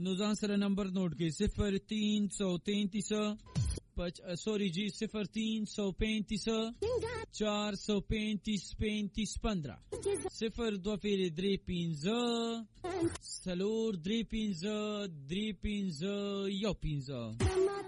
نو ځان سره نمبر نوٹ کړئ 0333 سوری جی 0335 435 35 15 02 فیری 35 سلور 35 35 یو 15